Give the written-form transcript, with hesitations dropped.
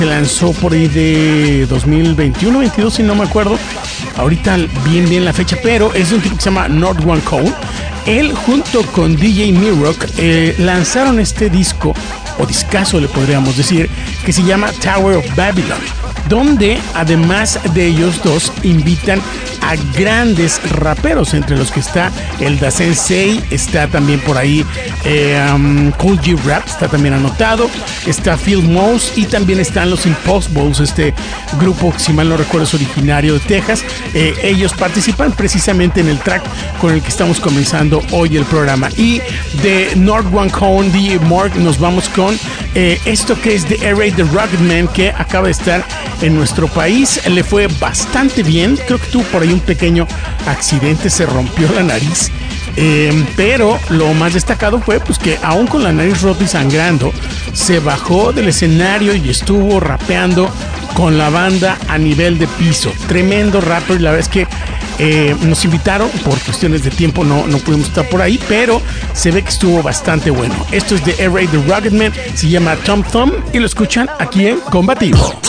Se lanzó por ahí de 2021, 22, si no me acuerdo ahorita bien la fecha, pero es de un tipo que se llama North One Cone. Él junto con DJ Mirock lanzaron este disco, o discazo le podríamos decir, que se llama Tower of Babylon, donde además de ellos dos invitan a grandes raperos, entre los que está el Da Sensei, está también por ahí Cool G Rap, está también anotado, está Phil Mouse y también están los Impossibles, este grupo que si mal no recuerdo es originario de Texas. Ellos participan precisamente en el track con el que estamos comenzando hoy el programa. Y de North One Cone, DJ Mark, nos vamos con esto que es The Array The Rugged Man, que acaba de estar en nuestro país. Le fue bastante bien, creo que tuvo por ahí un pequeño accidente, se rompió la nariz, pero lo más destacado fue pues que aún con la nariz rota y sangrando se bajó del escenario y estuvo rapeando con la banda a nivel de piso. Tremendo rapper, y la verdad es que nos invitaron, por cuestiones de tiempo no pudimos estar por ahí, pero se ve que estuvo bastante bueno. Esto es de Array The Rugged Man, se llama Tom Thumb y lo escuchan aquí en Combativo.